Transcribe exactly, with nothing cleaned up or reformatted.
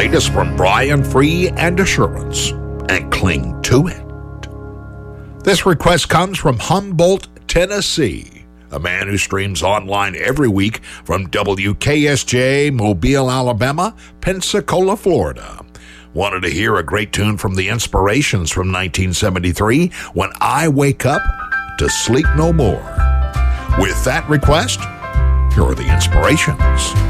latest from Brian Free and Assurance, and cling to it. This request comes from Humboldt, Tennessee, a man who streams online every week from W K S J, Mobile, Alabama, Pensacola, Florida. Wanted to hear a great tune from the Inspirations from nineteen seventy-three, When I Wake Up to Sleep No More. With that request, here are the Inspirations.